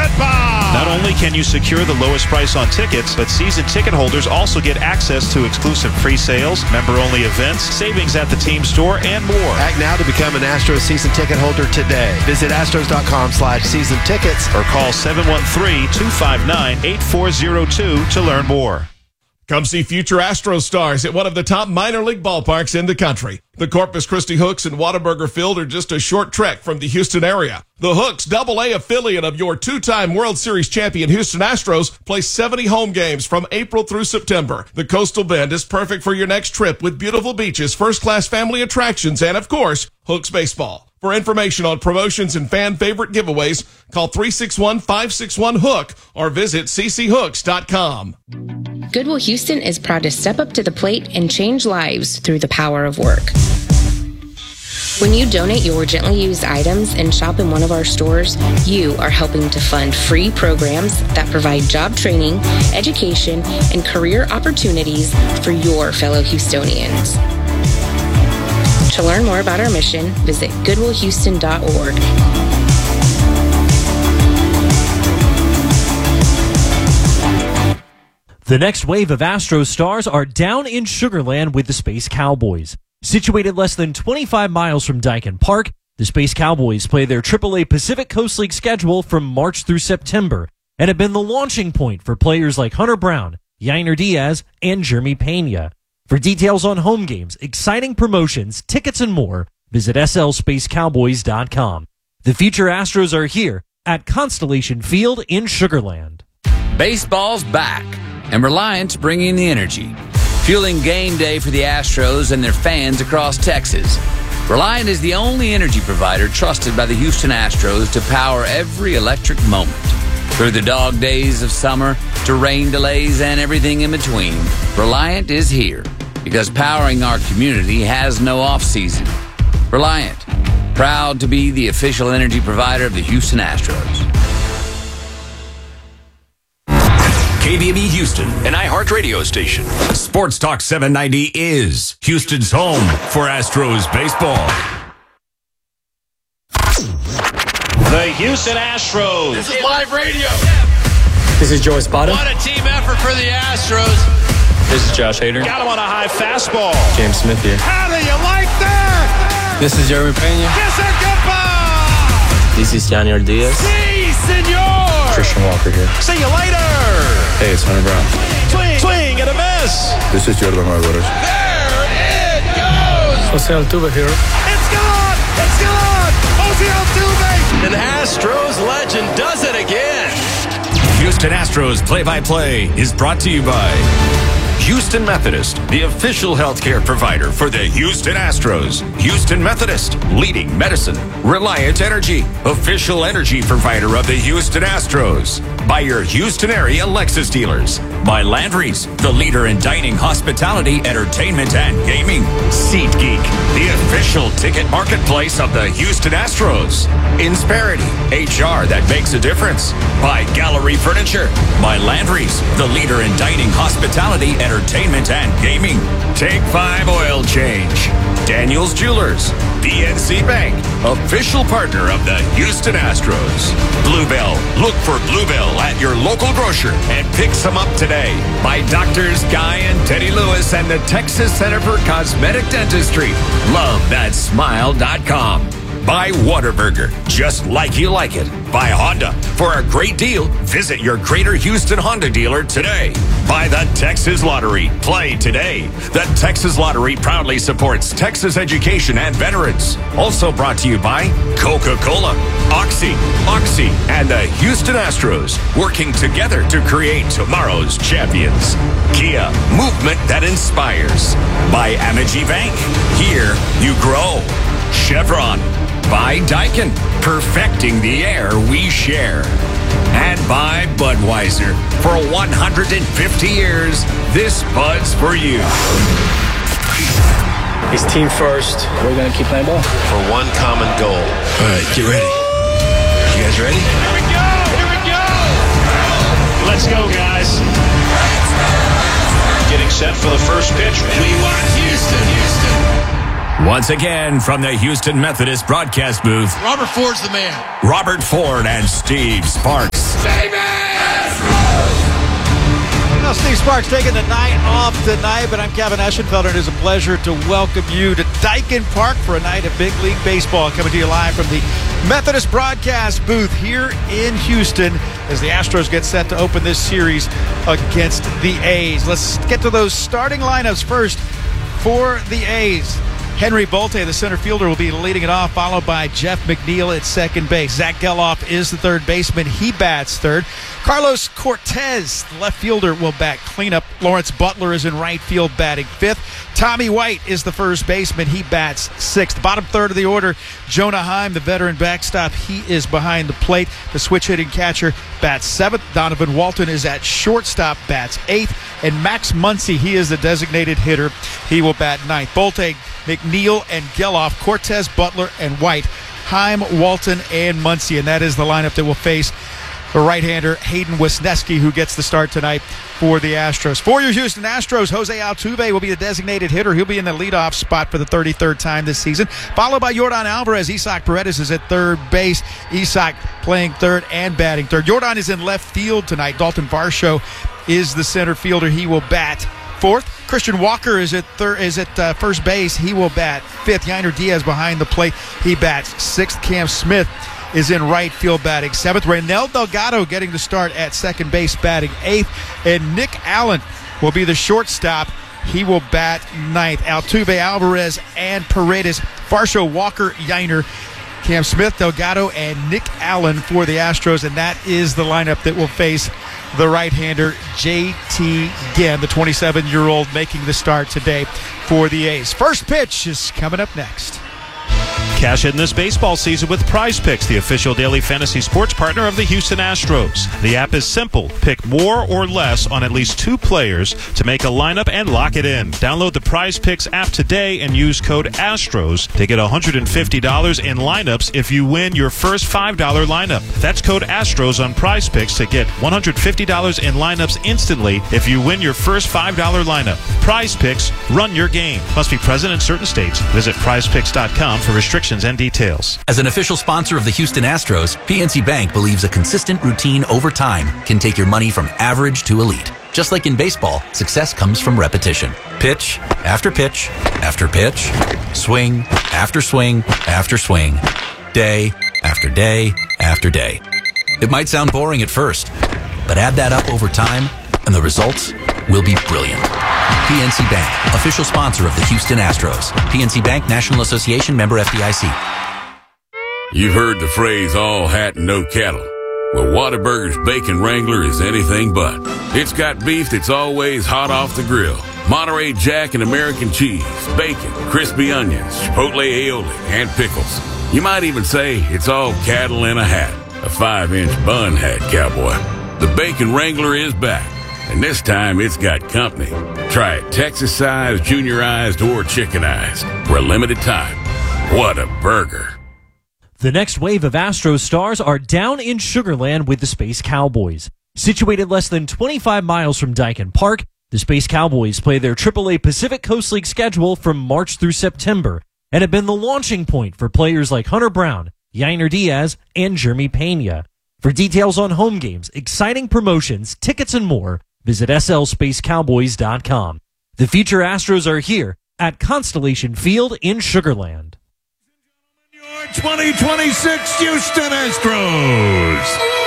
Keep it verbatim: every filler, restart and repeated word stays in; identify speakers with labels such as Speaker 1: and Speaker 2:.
Speaker 1: Goodbye.
Speaker 2: Not only can you secure the lowest price on tickets, but season ticket holders also get access to exclusive free sales, member-only events, savings at the team store, and more.
Speaker 3: Act now to become an Astros season ticket holder today. Visit astros.com slash season tickets
Speaker 2: or call seven one three, two five nine, eight four zero two to learn more.
Speaker 1: Come see future Astros stars at one of the top minor league ballparks in the country. The Corpus Christi Hooks and Whataburger Field are just a short trek from the Houston area. The Hooks, double A affiliate of your two-time World Series champion Houston Astros, play seventy home games from April through September. The Coastal Bend is perfect for your next trip with beautiful beaches, first-class family attractions, and, of course, Hooks baseball. For information on promotions and fan favorite giveaways, call three six one, five six one, HOOK or visit c c hooks dot com.
Speaker 4: Goodwill Houston is proud to step up to the plate and change lives through the power of work. When you donate your gently used items and shop in one of our stores, you are helping to fund free programs that provide job training, education, and career opportunities for your fellow Houstonians. To learn more about our mission, visit goodwill houston dot org.
Speaker 5: The next wave of Astros stars are down in Sugar Land with the Space Cowboys. Situated less than twenty-five miles from Dyken Park, the Space Cowboys play their triple A Pacific Coast League schedule from March through September and have been the launching point for players like Hunter Brown, Yainer Diaz, and Jeremy Pena. For details on home games, exciting promotions, tickets, and more, visit s l space cowboys dot com. The future Astros are here at Constellation Field in Sugar Land.
Speaker 6: Baseball's back, and Reliant's bringing the energy, fueling game day for the Astros and their fans across Texas. Reliant is the only energy provider trusted by the Houston Astros to power every electric moment. Through the dog days of summer to rain delays and everything in between, Reliant is here because powering our community has no off-season. Reliant, proud to be the official energy provider of the Houston Astros.
Speaker 7: K B M E Houston, an iHeart radio station. Sports Talk seven ninety is Houston's home for Astros baseball.
Speaker 2: The Houston Astros.
Speaker 8: This is live radio.
Speaker 9: This is Joe Espada.
Speaker 8: What a team effort for the Astros.
Speaker 9: This is Josh Hader.
Speaker 2: Got him on a high fastball.
Speaker 9: James Smith here.
Speaker 8: How do you like that?
Speaker 9: This is Jeremy Pena.
Speaker 8: Kiss and goodbye.
Speaker 9: This is Yainer Diaz.
Speaker 8: Si, senor.
Speaker 9: Christian Walker here.
Speaker 2: See you later.
Speaker 9: Hey, it's Hunter Brown.
Speaker 2: Swing, swing, and a miss.
Speaker 10: This is Jordan Alvarez.
Speaker 8: There it goes.
Speaker 9: Jose Altuve here.
Speaker 8: It's gone. It's gone. Jose Altuve.
Speaker 7: An Astros legend does it again. Houston Astros play-by-play is brought to you by Houston Methodist, the official healthcare provider for the Houston Astros. Houston Methodist, leading medicine. Reliant Energy, official energy provider of the Houston Astros. By your Houston area Lexus dealers. By Landry's, the leader in dining, hospitality, entertainment, and gaming. SeatGeek, the official ticket marketplace of the Houston Astros. Insperity, H R that makes a difference. By Gallery Furniture. By Landry's, the leader in dining, hospitality, entertainment, and gaming. Take Five Oil Change. Daniels Jewelers. B N C Bank, official partner of the Houston Astros. Bluebell, look for Bluebell at your local grocer and pick some up today. By Doctors Guy and Teddy Lewis and the Texas Center for Cosmetic Dentistry. Love that smile dot com. By Whataburger, just like you like it. By Honda, for a great deal, visit your Greater Houston Honda dealer today. By the Texas Lottery, play today. The Texas Lottery proudly supports Texas education and veterans. Also brought to you by Coca-Cola, Oxy, Oxy, and the Houston Astros, working together to create tomorrow's champions. Kia, movement that inspires. By Amegy Bank, here you grow. Chevron, by Daikin, perfecting the air we share. And by Budweiser, for one hundred fifty years, this Bud's for you.
Speaker 9: It's team first. We're going to keep playing ball.
Speaker 3: for one common goal.
Speaker 10: All right, get ready. You guys ready?
Speaker 8: Here we go. Here we go.
Speaker 2: Let's go, guys. Getting set for the first pitch.
Speaker 8: We want Houston. Houston.
Speaker 7: Once again, from the Houston Methodist broadcast booth,
Speaker 8: Robert Ford's the man.
Speaker 7: Robert Ford and Steve Sparks.
Speaker 8: Save it!
Speaker 11: Well, Steve Sparks taking the night off tonight, but I'm Kevin Eschenfelder, and it is a pleasure to welcome you to Daikin Park for a night of Big League Baseball, coming to you live from the Methodist broadcast booth here in Houston as the Astros get set to open this series against the A's. Let's get to those starting lineups first for the A's. Henry Bolte, the center fielder, will be leading it off, followed by Jeff McNeil at second base. Zach Geloff is the third baseman. He bats third. Carlos Cortez, the left fielder, will bat cleanup. Lawrence Butler is in right field batting fifth. Tommy White is the first baseman. He bats sixth. Bottom third of the order, Jonah Heim, the veteran backstop. He is behind the plate. The switch-hitting catcher bats seventh. Donovan Walton is at shortstop, bats eighth. And Max Muncy, he is the designated hitter. He will bat ninth. Bolte, McNeil, and Geloff, Cortez, Butler, and White, Heim, Walton, and Muncy. And that is the lineup that will face the right-hander Hayden Wesneski, who gets the start tonight for the Astros. For your Houston Astros, Jose Altuve will be the designated hitter. He'll be in the leadoff spot for the thirty-third time this season, followed by Yordan Alvarez. Isaac Paredes is at third base. Isaac playing third and batting third. Yordan is in left field tonight. Dalton Varsho is the center fielder. He will bat fourth. Christian Walker is at third, is at uh, first base. He will bat fifth. Yainer Diaz behind the plate. He bats sixth. Cam Smith is in right field batting seventh. Reynel Delgado getting the start at second base batting eighth. And Nick Allen will be the shortstop. He will bat ninth. Altuve, Alvarez, and Paredes, Varsho, Walker, Yainer, Cam Smith, Delgado, and Nick Allen for the Astros. And that is the lineup that will face the right-hander J T Ginn, the twenty-seven-year-old, making the start today for the A's. First pitch is coming up next.
Speaker 2: Cash in this baseball season with Prize Picks, the official daily fantasy sports partner of the Houston Astros. The app is simple. Pick more or less on at least two players to make a lineup and lock it in. Download the Prize Picks app today and use code ASTROS to get one hundred fifty dollars in lineups if you win your first five dollar lineup. That's code ASTROS on Prize Picks to get one hundred fifty dollars in lineups instantly if you win your first five dollar lineup. Prize Picks, run your game. Must be present in certain states. Visit prize picks dot com for restrictions and details.
Speaker 12: As an official sponsor of the Houston Astros, P N C Bank believes a consistent routine over time can take your money from average to elite. Just like in baseball, success comes from repetition. Pitch after pitch after pitch, swing after swing after swing, day after day after day. It might sound boring at first, but add that up over time and the results will be brilliant. P N C Bank, official sponsor of the Houston Astros. P N C Bank, National Association, member F D I C.
Speaker 13: You've heard the phrase all hat and no cattle. Well, Whataburger's Bacon Wrangler is anything but. It's got beef that's always hot off the grill. Monterey Jack and American cheese, bacon, crispy onions, chipotle aioli, and pickles. You might even say it's all cattle in a hat. A five-inch bun hat, cowboy. The Bacon Wrangler is back. And this time it's got company. Try it Texas-sized, juniorized, or chickenized for a limited time. What a burger.
Speaker 5: The next wave of Astros stars are down in Sugarland with the Space Cowboys. Situated less than twenty-five miles from Daikin Park, the Space Cowboys play their triple A Pacific Coast League schedule from March through September and have been the launching point for players like Hunter Brown, Yainer Diaz, and Jeremy Pena. For details on home games, exciting promotions, tickets, and more, visit S L space cowboys dot com. The future Astros are here at Constellation Field in Sugarland.
Speaker 8: Your twenty twenty-six Houston Astros.